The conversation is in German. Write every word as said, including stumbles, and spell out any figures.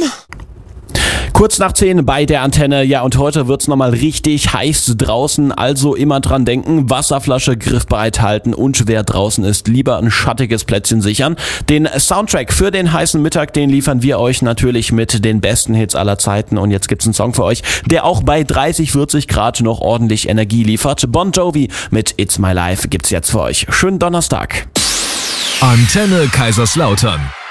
Kurz nach zehn bei der Antenne, ja, und heute wird's nochmal richtig heiß draußen, also immer dran denken, Wasserflasche griffbereit halten und wer draußen ist, lieber ein schattiges Plätzchen sichern. Den Soundtrack für den heißen Mittag, den liefern wir euch natürlich mit den besten Hits aller Zeiten und jetzt gibt's einen Song für euch, der auch bei dreißig, vierzig Grad noch ordentlich Energie liefert. Bon Jovi mit It's My Life gibt's jetzt für euch. Schönen Donnerstag. Antenne Kaiserslautern.